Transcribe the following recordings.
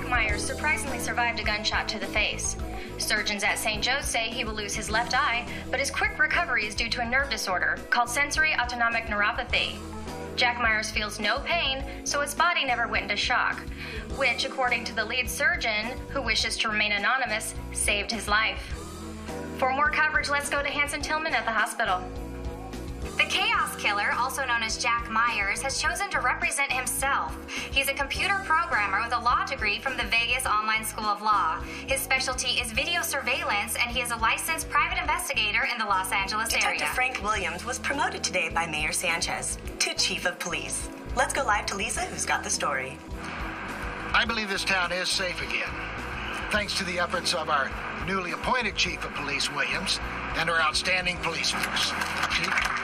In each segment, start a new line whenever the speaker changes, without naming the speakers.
Jack Myers surprisingly survived a gunshot to the face. Surgeons at St. Joe's say he will lose his left eye, but his quick recovery is due to a nerve disorder called sensory autonomic neuropathy. Jack Myers feels no pain, so his body never went into shock, which, according to the lead surgeon, who wishes to remain anonymous, saved his life. For more coverage, let's go to Hanson Tillman at the hospital.
The Chaos Killer, also known as Jack Myers, has chosen to represent himself. He's a computer programmer with a law degree from the Vegas Online School of Law. His specialty is video surveillance, and he is a licensed private investigator in the Los Angeles area.
Detective Frank Williams was promoted today by Mayor Sanchez to Chief of Police. Let's go live to Lisa, who's got the story.
I believe this town is safe again, thanks to the efforts of our newly appointed Chief of Police, Williams, and our outstanding police force. Chief?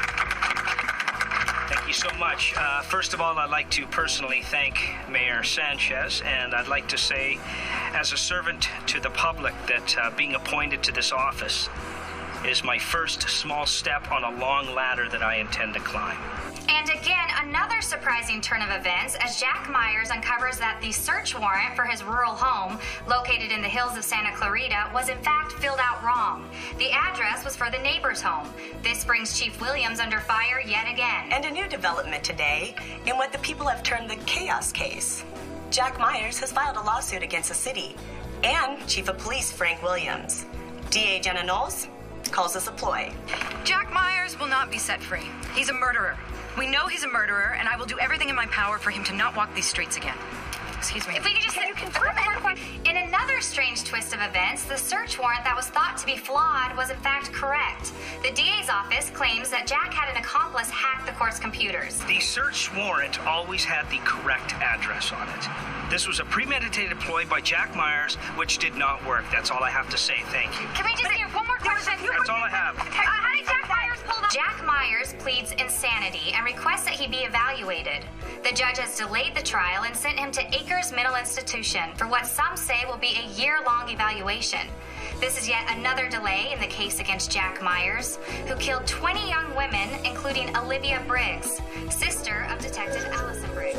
Thank you so much. First of all, I'd like to personally thank Mayor Sanchez, and I'd like to say, as a servant to the public, that being appointed to this office is my first small step on a long ladder that I intend to climb.
And again, another surprising turn of events as Jack Myers uncovers that the search warrant for his rural home, located in the hills of Santa Clarita, was in fact filled out wrong. The address was for the neighbor's home. This brings Chief Williams under fire yet again.
And a new development today in what the people have termed the chaos case. Jack Myers has filed a lawsuit against the city and Chief of Police Frank Williams. DA Jenna Knowles calls this a ploy.
Jack Myers will not be set free. He's a murderer. We know he's a murderer, and I will do everything in my power for him to not walk these streets again. Excuse me.
If we could just... Can you confirm it? In another strange twist of events, the search warrant that was thought to be flawed was in fact correct. The DA's office claims that Jack had an accomplice hack the court's computers.
The search warrant always had the correct address on it. This was a premeditated ploy by Jack Myers, which did not work. That's all I have to say. Thank you.
Can we just hear one more question?
That's all I have.
How did Jack Myers pull up? Jack Myers pleads insanity and requests that he be evaluated. The judge has delayed the trial and sent him to Acres Mental Institution for what some say will be a year-long evaluation. This is yet another delay in the case against Jack Myers, who killed 20 young women, including Olivia Briggs, sister of Detective Allison Briggs.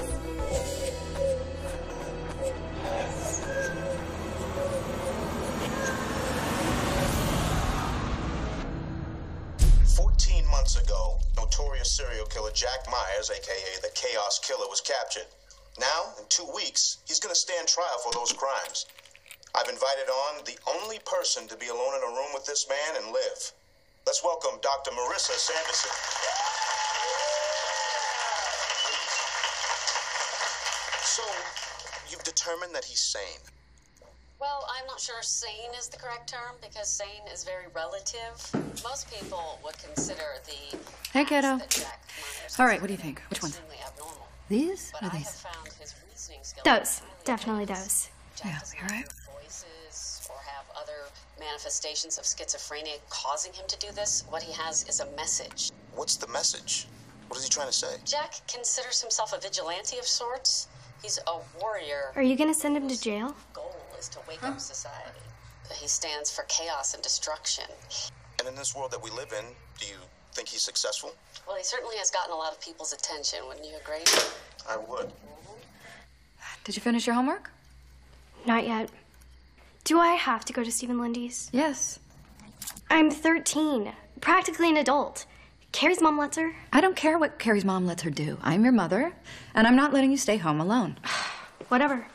Months ago, notorious serial killer Jack Myers, aka the Chaos Killer, was captured. Now, in 2 weeks, he's going to stand trial for those crimes. I've invited on the only person to be alone in a room with this man and live. Let's welcome Dr. Marissa Sanderson. So, you've determined that he's sane?
Well, I'm not sure sane is the correct term because sane is very relative. Most people would consider the...
Hey, kiddo. All right, what do you think? Which one?
Abnormal.
These or
I have
these?
found his reasoning skills.
Those. Definitely those.
Yeah, you're right.
Voices or have other manifestations of schizophrenia causing him to do this. What he has is a message.
What's the message? What is he trying to say?
Jack considers himself a vigilante of sorts. He's a warrior.
Are you gonna send him to jail?
Goal is to wake up society. He stands for chaos and destruction.
And in this world that we live in, do you think he's successful?
Well, he certainly has gotten a lot of people's attention. Wouldn't you agree?
I would.
Did you finish your homework?
Not yet. Do I have to go to Stephen Lindy's?
Yes.
I'm 13, practically an adult. Carrie's mom lets her.
I don't care what Carrie's mom lets her do. I'm your mother, and I'm not letting you stay home alone.
Whatever.